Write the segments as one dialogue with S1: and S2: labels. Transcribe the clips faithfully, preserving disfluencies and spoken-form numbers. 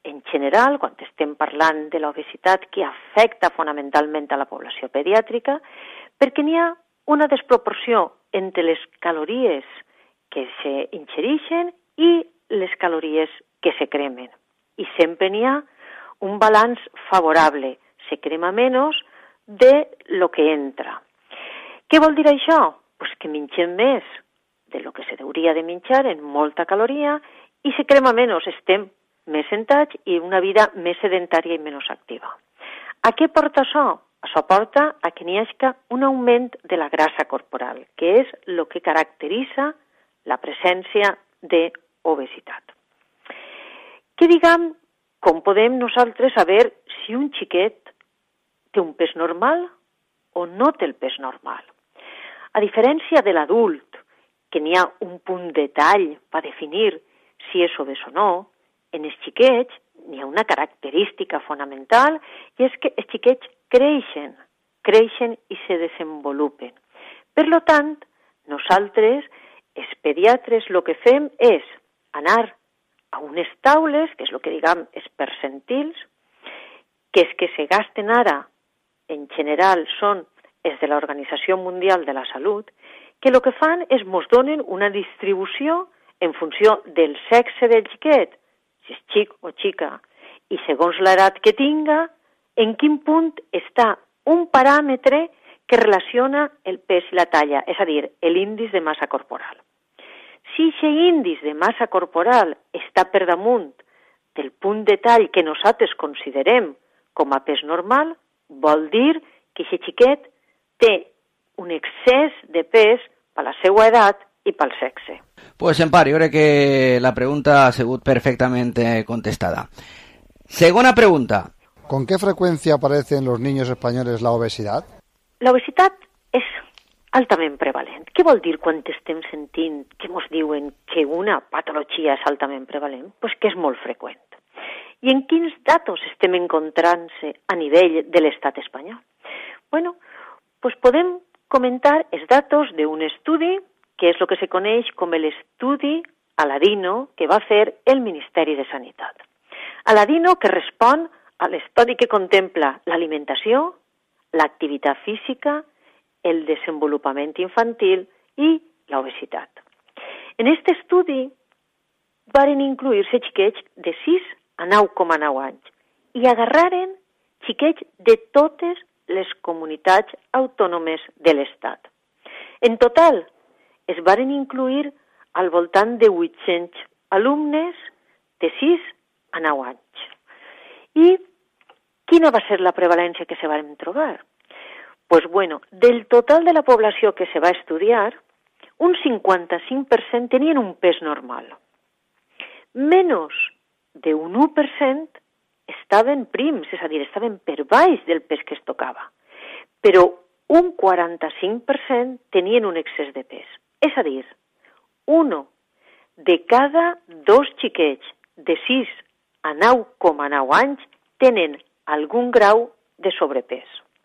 S1: en general, quan estem parlant de l'obesitat que afecta fonamentalment a la població pediàtrica, perquè n'hi ha una desproporció entre les calories que s'ingereixen i les calories que se cremen. I sempre n'hi ha un balanç favorable, se crema menys de lo que entra. Què vol dir això? Pues que mengem més de lo que se hauria de menjar en molta caloria i se crema menys, estem més sentats i una vida més sedentària i menys activa. A què porta això? Això porta a que n'hi hagi un augment de la grassa corporal, que és el que caracteritza la presència d'obesitat. Que diguem, com podem nosaltres saber si un xiquet té un pes normal o no té el pes normal? A diferència de l'adult, que n'hi ha un punt de tall per definir si és obès o no, en els xiquets n'hi ha una característica fonamental i és que els xiquets creixen, creixen i se desenvolupen. Per tant, nosaltres, els pediatres, el que fem és anar a unes taules, que és el que diguem els percentils, que és que se gasten ara, en general, són els de l'Organització Mundial de la Salut, que el que fan és mos donen una distribució en funció del sexe del xiquet, si és xic o xica, i segons l'edat que tinga, en quin punt està un paràmetre que relaciona el pes i la talla, és a dir, l'índice de massa corporal. Si aquest índice de massa corporal està per damunt del punt de tall que nosaltres considerem com a pes normal, vol dir que aquest xiquet té un excés de pes per la seva edat i pel sexe.
S2: Pues Empar, jo crec que la pregunta ha sigut perfectament contestada. Segona pregunta.
S3: ¿Con qué frecuencia aparece en los niños españoles la obesidad?
S1: La obesidad és altament prevalent. Què vol dir quan estem sentint que ens diuen que una patologia és altament prevalent? Pues que és molt freqüent. I en quins datos estem encontrant-se a nivell de l'estat espanyol? Bueno, pues podem comentar els datos d'un estudi que és el que se coneix com l'estudi Aladino que va fer el Ministeri de Sanitat. Aladino que respon a l'estudi que contempla l'alimentació, l'activitat física, el desenvolupament infantil i l'obesitat. En aquest estudi varen incluir-se xiquets de sis a nou coma nou anys i agarraren xiquets de totes les comunitats autònomes de l'Estat. En total, es varen incluir al voltant de vuit-cents alumnes de sis a nou anys. I quina va ser la prevalència que se van trobar? Pues bueno, del total de la població que se va estudiar, un cinquanta-cinc per cent tenien un pes normal. Menys d'un u per cent estaven prims, és a dir, estaven per baix del pes que es tocava. Però un quaranta-cinc per cent tenien un excés de pes. És a dir, un de cada dos xiquets de sis a nou coma nou anys tenen algun grau de sobrepès.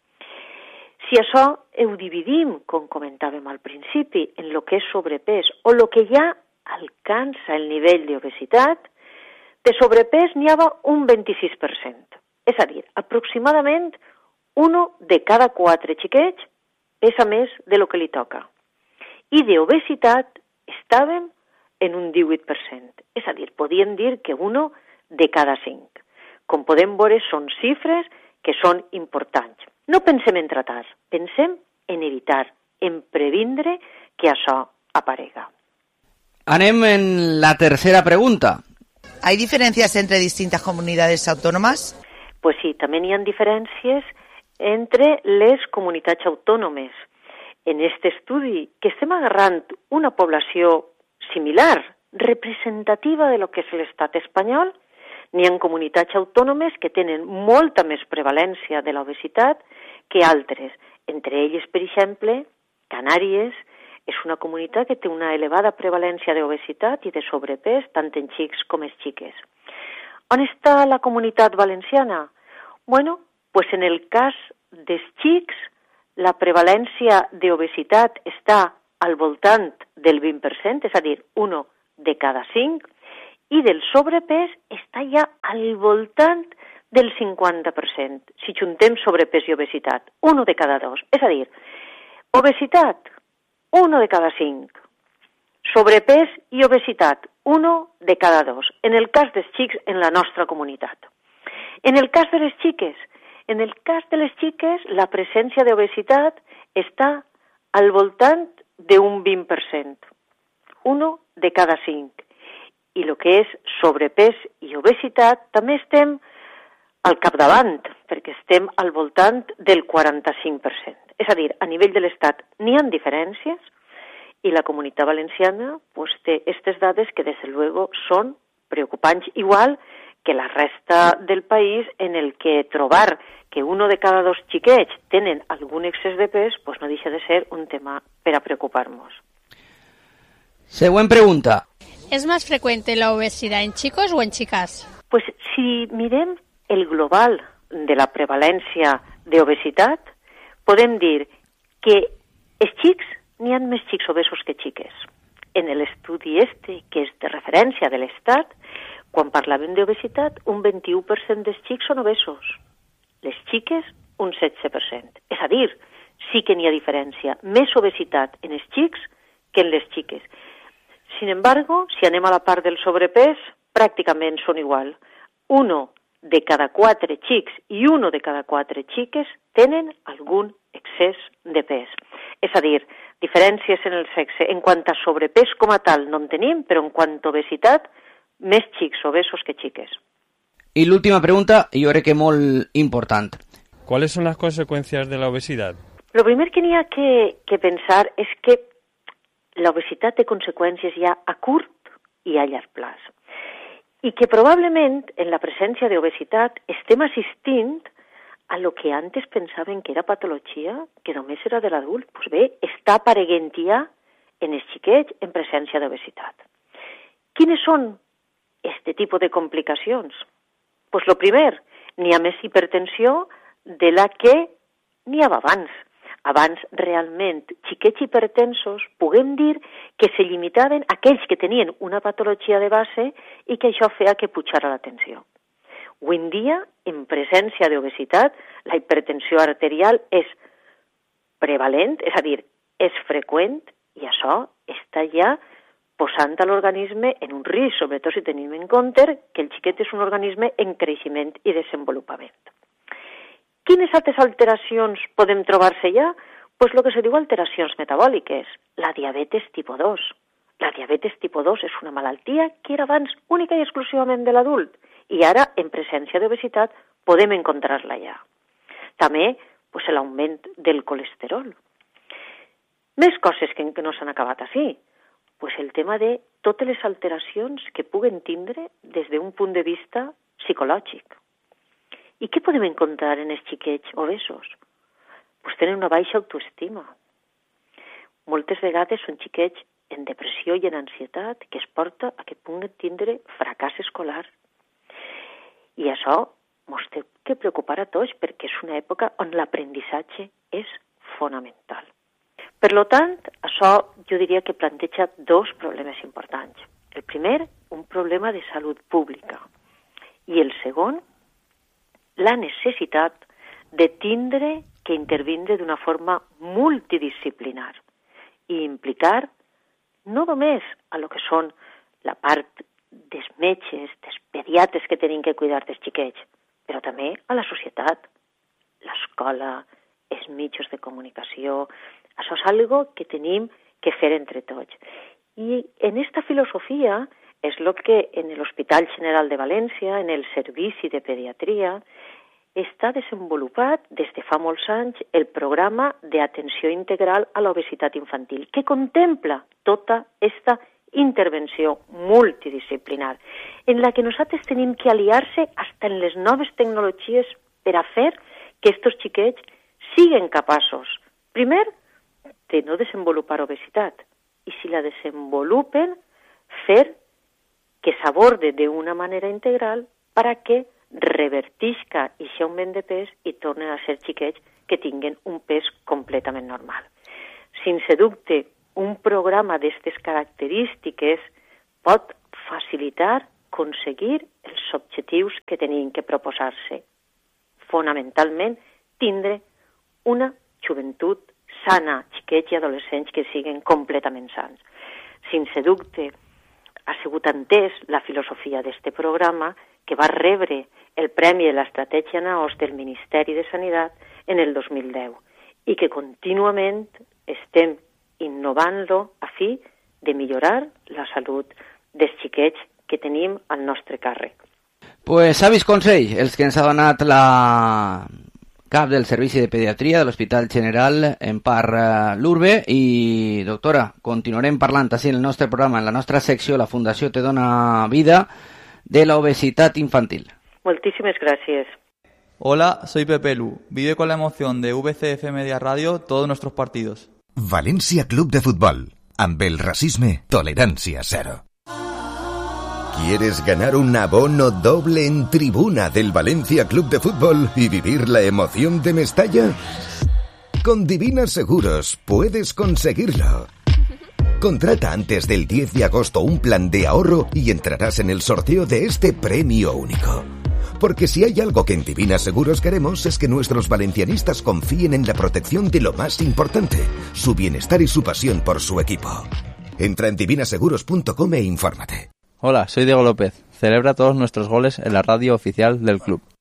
S1: Si això ho dividim, com comentàvem al principi, en el que és sobrepès o el que ja alcança el nivell d'obesitat, de sobrepès n'hi havia un vint-i-sis per cent. És a dir, aproximadament un de cada quatre xiquets pesa més de lo que li toca. I d'obesitat estàvem en un divuit per cent. És a dir, podíem dir que un de cada cinc. Com podem veure, són xifres que són importants. No pensem en tratar, pensem en evitar, en previndre que això aparega.
S2: Anem en la tercera pregunta.
S4: ¿Hay diferencias entre distintas comunidades autónomas?
S1: Pues sí, també hi ha diferències entre les comunitats autònomes. En aquest estudi, que estem agarrant una població similar, representativa de lo que és l'estat espanyol, n'hi ha comunitats autònomes que tenen molta més prevalència de l'obesitat que altres. Entre elles, per exemple, Canàries és una comunitat que té una elevada prevalència d'obesitat i de sobrepès, tant en xics com en xiques. On està la comunitat valenciana? Bueno, pues en el cas dels xics, la prevalència d'obesitat està al voltant del vint per cent, és a dir, un de cada cinc, i del sobrepès està ja al voltant del cinquanta per cent, si juntem sobrepès i obesitat, un de cada dos. És a dir, obesitat, un de cada cinc. Sobrepès i obesitat, un de cada dos. En el cas dels xics, en la nostra comunitat. En el cas de les xiques, en el cas de les xiques, la presència d'obesitat està al voltant d'un vint per cent. Un de cada cinc. I el que és sobrepès i obesitat també estem al capdavant, perquè estem al voltant del quaranta-cinc per cent. És a dir, a nivell de l'Estat n'hi ha diferències i la Comunitat Valenciana pues, té aquestes dades que, des de luego, són preocupants, igual que la resta del país, en el que trobar que uno de cada dos xiquets tenen algun excés de pes pues, no deixa de ser un tema per a preocupar-nos.
S2: Següent pregunta.
S5: ¿Es más frecuente la obesidad en chicos o en chicas?
S1: Pues si mirem el global de la prevalència d'obesitat, podem dir que els xics n'hi ha més xics obesos que xiques. En l'estudi este, que és de referència de l'Estat, quan parlàvem d'obesitat, un vint-i-u per cent dels xics són obesos. Les xiques, un setze per cent. És a dir, sí que n'hi ha diferència. Més obesitat en els xics que en les xiques. Sin embargo, si anem a la part del sobrepès, pràcticament són igual. Uno de cada quatre xics i uno de cada quatre xiques tenen algun excés de pes. És a dir, diferències en el sexe. En quant a sobrepès com a tal no en tenim, però en quant a obesitat, més xics obesos que xiques.
S2: Y la última pregunta, jo crec que molt important.
S6: ¿Cuáles son las consecuencias de la obesidad?
S1: Lo primer que n'hi ha que, que pensar és que l'obesitat té conseqüències ja a curt i a llarg plaç. I que probablement en la presència d'obesitat estem assistint a lo que antes pensaven que era patologia, que només era de l'adult. Pues bé, està apareguent ja en els xiquets en presència d'obesitat. Quines són este tipus de complicacions? Pues lo primer, n'hi ha més hipertensió de la que n'hi havia abans. Abans, realment, xiquets hipertensos, puguem dir que se limitaven a aquells que tenien una patologia de base i que això feia que pujara la tensió. Avui en dia, en presència d'obesitat, la hipertensió arterial és prevalent, és a dir, és freqüent, i això està ja posant a l'organisme en un risc, sobretot si tenim en compte que el xiquet és un organisme en creixement i desenvolupament. Quines altres alteracions podem trobar-se ja? Pues el que se diu alteracions metabòliques, la diabetes tipus dos. La diabetes tipus dos és una malaltia que era abans única i exclusivament de l'adult i ara, en presència d'obesitat, podem encontrar-la ja. També pues, l'augment del colesterol. Més coses que, que no s'han acabat així. Pues el tema de totes les alteracions que puguen tindre des d'un punt de vista psicològic. I què podem encontrar en els xiquets obesos? Pues tenen una baixa autoestima. Moltes vegades són xiquets en depressió i en ansietat que es porta a que puguen tindre fracàs escolar. I això ens té que preocupar a tots perquè és una època on l'aprenentatge és fonamental. Per tant, això jo diria que planteja dos problemes importants. El primer, un problema de salut pública. I el segon, la necessitat de tindre que intervindre d'una forma multidisciplinar i implicar no només a lo que són la part dels metges, dels pediatres que tenim que cuidar dels xiquets, però també a la societat, l'escola, els mitjans de comunicació. Això és algo que tenim que fer entre tots. I en esta filosofia és el que en l'Hospital General de València, en el Servici de Pediatria, està desenvolupat des de fa molts anys el programa d'atenció integral a l'obesitat infantil, que contempla tota aquesta intervenció multidisciplinar, en la que nosaltres tenim que aliar-se fins en les noves tecnologies per a fer que aquests xiquets siguin capaços, primer, de no desenvolupar obesitat, i si la desenvolupen, fer que s'aborde d'una manera integral per a que revertisca aquest augment de pes i tornen a ser xiquets que tinguen un pes completament normal. Sense dubte, un programa d'aquestes característiques pot facilitar aconseguir els objectius que tenien que proposar-se. Fonamentalment, tindre una joventut sana, xiquets i adolescents que siguin completament sans. Sense dubte, ha sigut entès la filosofia d'este programa, que va rebre el Premi de l'Estratègia Naos del Ministeri de Sanitat en el dos mil deu i que contínuament estem innovant-lo a fi de millorar la salut dels xiquets que tenim al nostre càrrec.
S2: Pues savis consell, els que ens ha donat la cap del Servici de Pediatria de l'Hospital General en Parc Lurbe. I, doctora, continuarem parlant així en el nostre programa, en la nostra secció La Fundació Te Dona Vida, de la obesidad infantil.
S1: Muchísimas gracias.
S7: Hola, soy Pepe Lu. Vive con la emoción de V C F Media Radio todos nuestros partidos.
S8: València Club de Futbol. Amb el racisme, tolerancia cero. ¿Quieres ganar un abono doble en tribuna del Valencia Club de Fútbol y vivir la emoción de Mestalla? Con Divina Seguros puedes conseguirlo. Contrata antes del diez de agosto un plan de ahorro y entrarás en el sorteo de este premio único. Porque si hay algo que en Divina Seguros queremos es que nuestros valencianistas confíen en la protección de lo más importante, su bienestar y su pasión por su equipo. Entra en divina seguros punto com e infórmate.
S7: Hola, soy Diego López. Celebra todos nuestros goles en la radio oficial del club.